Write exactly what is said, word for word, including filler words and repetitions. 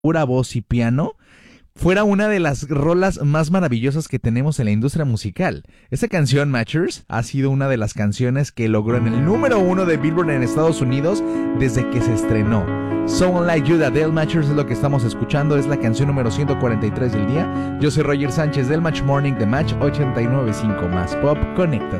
pura voz y piano, fuera una de las rolas más maravillosas que tenemos en la industria musical. Esta canción, Matchers, ha sido una de las canciones que logró en el número uno de Billboard en Estados Unidos desde que se estrenó. Someone Like You de Adele. Matchers es lo que estamos escuchando, es la canción número ciento cuarenta y tres del día. Yo soy Roger Sánchez del Match Morning de Match ochenta y nueve punto cinco más Pop. Conéctate.